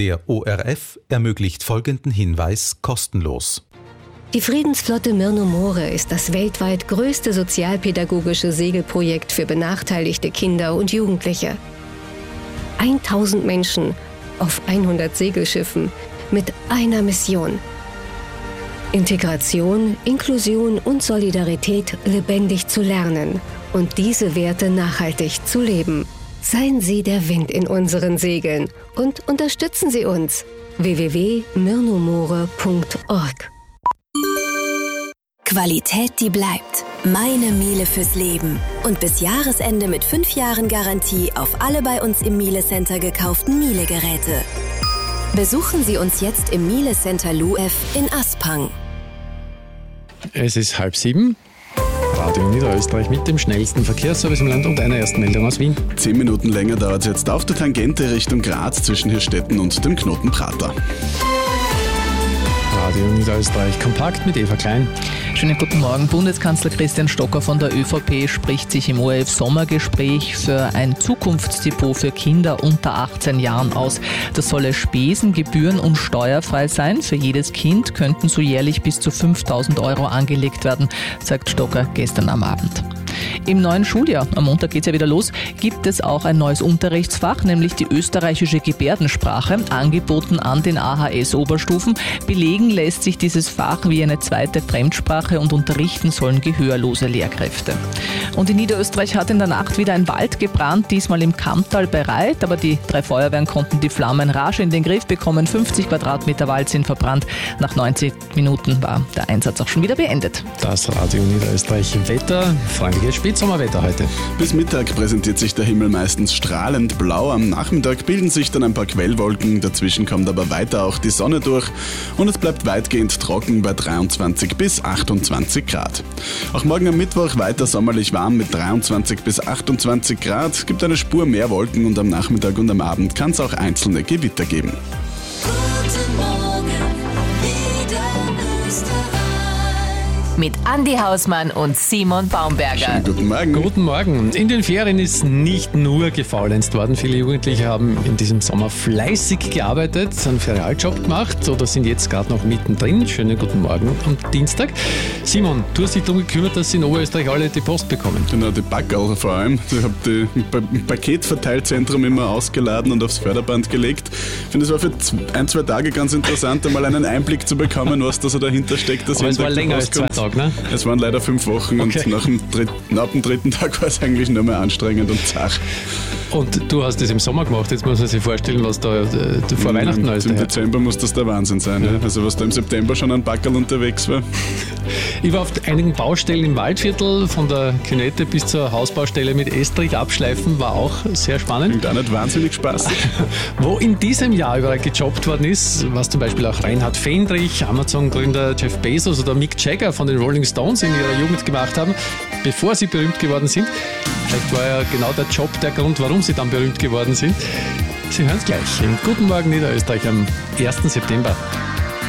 Der ORF ermöglicht folgenden Hinweis kostenlos. Die Friedensflotte Myrno More ist das weltweit größte sozialpädagogische Segelprojekt für benachteiligte Kinder und Jugendliche. 1000 Menschen auf 100 Segelschiffen mit einer Mission: Integration, Inklusion und Solidarität lebendig zu lernen und diese Werte nachhaltig zu leben. Seien Sie der Wind in unseren Segeln und unterstützen Sie uns. www.myrnomore.org. Qualität, die bleibt. Meine Miele fürs Leben. Und bis Jahresende mit 5 Jahren Garantie auf alle bei uns im Miele Center gekauften Miele-Geräte. Besuchen Sie uns jetzt im Miele Center LUEF in Aspang. Es ist 6:30. Radio Niederösterreich mit dem schnellsten Verkehrsservice im Land und einer ersten Meldung aus Wien. 10 Minuten länger dauert es jetzt auf der Tangente Richtung Graz zwischen Hirstetten und dem Knoten Prater. Radio Niederösterreich kompakt mit Eva Klein. Schönen guten Morgen. Bundeskanzler Christian Stocker von der ÖVP spricht sich im ORF-Sommergespräch für ein Zukunftsdepot für Kinder unter 18 Jahren aus. Das solle spesen-, gebühren- und steuerfrei sein. Für jedes Kind könnten so jährlich bis zu 5.000 € angelegt werden, sagt Stocker gestern am Abend. Im neuen Schuljahr, am Montag geht es ja wieder los, gibt es auch ein neues Unterrichtsfach, nämlich die österreichische Gebärdensprache, angeboten an den AHS-Oberstufen. Belegen lässt sich dieses Fach wie eine zweite Fremdsprache und unterrichten sollen gehörlose Lehrkräfte. Und in Niederösterreich hat in der Nacht wieder ein Wald gebrannt, diesmal im Kammtal bei Reit, aber die 3 Feuerwehren konnten die Flammen rasch in den Griff bekommen. 50 Quadratmeter Wald sind verbrannt. Nach 90 Minuten war der Einsatz auch schon wieder beendet. Das Radio Niederösterreich Wetter, freundliches Spätsommerwetter heute. Bis Mittag präsentiert sich der Himmel meistens strahlend blau. Am Nachmittag bilden sich dann ein paar Quellwolken. Dazwischen kommt aber weiter auch die Sonne durch. Und es bleibt weitgehend trocken bei 23 bis 28 Grad. Auch morgen am Mittwoch weiter sommerlich warm mit 23 bis 28 Grad. Es gibt eine Spur mehr Wolken und am Nachmittag und am Abend kann es auch einzelne Gewitter geben. Guten Morgen, Niederösterreich. Mit Andi Hausmann und Simon Baumberger. Schönen guten Morgen. Guten Morgen. In den Ferien ist nicht nur gefaulenzt worden. Viele Jugendliche haben in diesem Sommer fleißig gearbeitet, einen Ferialjob gemacht oder sind jetzt gerade noch mittendrin. Schönen guten Morgen am Dienstag. Simon, du hast dich darum gekümmert, dass in Oberösterreich alle die Post bekommen. Genau, die Backerl vor allem. Ich habe die im Paketverteilzentrum immer ausgeladen und aufs Förderband gelegt. Ich finde, es war für 1-2 Tage ganz interessant, einmal einen Einblick zu bekommen, was da so dahinter steckt. Aber es war länger als 2 Tage, ne? Es waren leider 5 Wochen Okay. und nach dem 3. Tag war es eigentlich nur mehr anstrengend und zart. Und du hast das im Sommer gemacht. Jetzt muss man sich vorstellen, was da vor Weihnachten alles Im daher. Dezember muss das der Wahnsinn sein. Ja. Also was da im September schon an Backerl unterwegs war. Ich war auf einigen Baustellen im Waldviertel, von der Künette bis zur Hausbaustelle mit Estrich abschleifen, war auch sehr spannend. Klingt auch nicht wahnsinnig spaßig. Wo in diesem Jahr überall gejobbt worden ist, was zum Beispiel auch Reinhard Fendrich, Amazon-Gründer Jeff Bezos oder Mick Jagger von den Rolling Stones in ihrer Jugend gemacht haben, bevor sie berühmt geworden sind. Vielleicht war ja genau der Job der Grund, warum sie dann berühmt geworden sind. Sie hören es gleich im Guten Morgen Niederösterreich am 1. September.